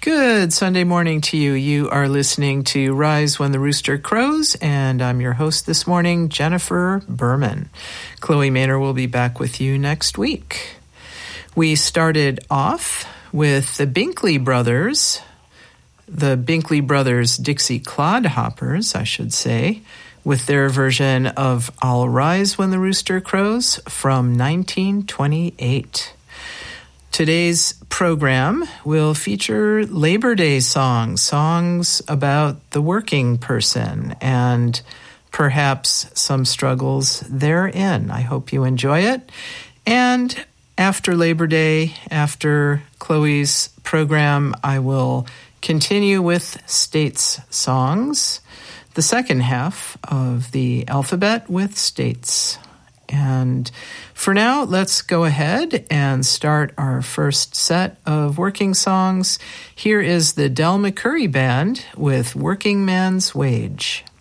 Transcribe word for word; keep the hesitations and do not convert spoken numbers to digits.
Good Sunday morning to you. You are listening to Rise When the Rooster Crows, and I'm your host this morning, Jennifer Berman. Chloe Maynor will be back with you next week. We started off with the Binkley Brothers, the Binkley Brothers Dixie Clodhoppers, I should say, with their version of I'll Rise When the Rooster Crows from nineteen twenty-eight. Today's program will feature Labor Day songs, songs about the working person and perhaps some struggles therein. I hope you enjoy it. And after Labor Day, after Chloe's program, I will continue with States songs, the second half of the alphabet with States. And for now, let's go ahead and start our first set of working songs. Here is the Del McCoury Band with Working Man's Wage.